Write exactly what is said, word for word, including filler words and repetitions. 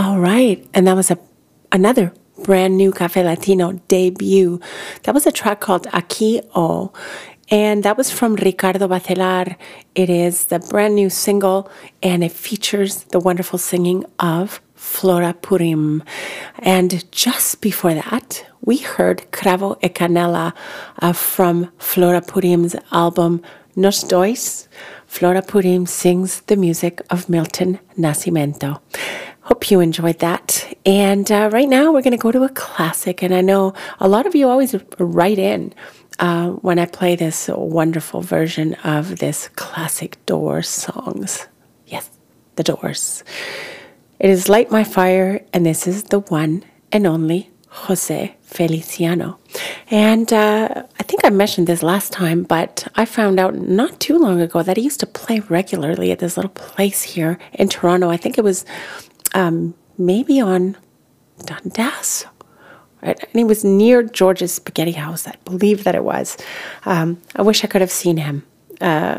All right. And that was a another brand new Cafe Latino debut. That was a track called Aquí O. And that was from Ricardo Batelar. It is the brand new single, and it features the wonderful singing of Flora Purim. And just before that, we heard Cravo e Canela uh, from Flora Purim's album Nos Dois. Flora Purim sings the music of Milton Nascimento. Hope you enjoyed that. And uh, right now we're going to go to a classic. And I know a lot of you always write in uh, when I play this wonderful version of this classic Doors songs. Yes, the Doors. It is Light My Fire, and this is the one and only Jose Feliciano. And uh, I think I mentioned this last time, but I found out not too long ago that he used to play regularly at this little place here in Toronto. I think it was um, maybe on Dundas. Right? And he was near George's Spaghetti House. I believe that it was. Um, I wish I could have seen him. Uh,